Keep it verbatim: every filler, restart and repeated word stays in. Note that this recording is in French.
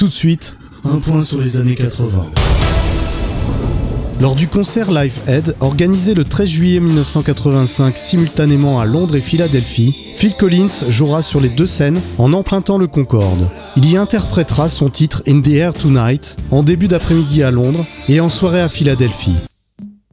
de suite, un point sur les années quatre-vingts. Lors du concert Live Aid, organisé le treize juillet mille neuf cent quatre-vingt-cinq simultanément à Londres et Philadelphie, Phil Collins jouera sur les deux scènes en empruntant le Concorde. Il y interprétera son titre In the Air Tonight en début d'après-midi à Londres et en soirée à Philadelphie.